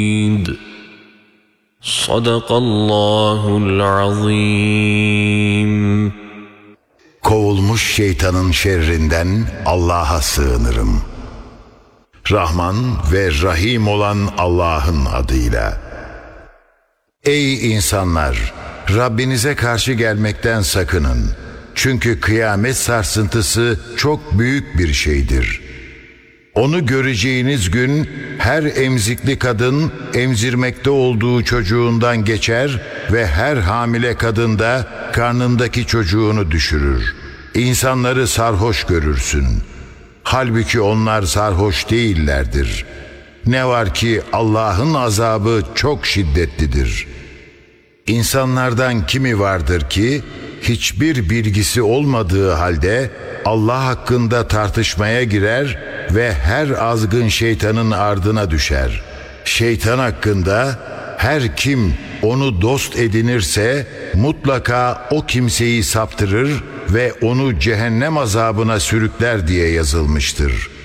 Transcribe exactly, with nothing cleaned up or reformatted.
Sadakallahul azim. Kovulmuş şeytanın şerrinden Allah'a sığınırım. Rahman ve Rahim olan Allah'ın adıyla. Ey insanlar! Rabbinize karşı gelmekten sakının. Çünkü kıyamet sarsıntısı çok büyük bir şeydir. Onu göreceğiniz gün her emzikli kadın emzirmekte olduğu çocuğundan geçer ve her hamile kadın da karnındaki çocuğunu düşürür. İnsanları sarhoş görürsün. Halbuki onlar sarhoş değillerdir. Ne var ki Allah'ın azabı çok şiddetlidir. İnsanlardan kimi vardır ki hiçbir bilgisi olmadığı halde Allah hakkında tartışmaya girer ve her azgın şeytanın ardına düşer. Şeytan hakkında her kim onu dost edinirse mutlaka o kimseyi saptırır ve onu cehennem azabına sürükler diye yazılmıştır.